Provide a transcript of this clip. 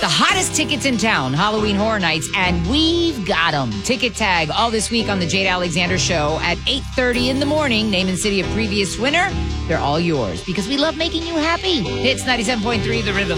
hottest tickets in town, Halloween Horror Nights, and we've got them. Ticket tag all this week on the Jade Alexander Show at 8:30 in the morning. Name and city of previous winner. They're all yours because we love making you happy. Hits 97.3 The Rhythm.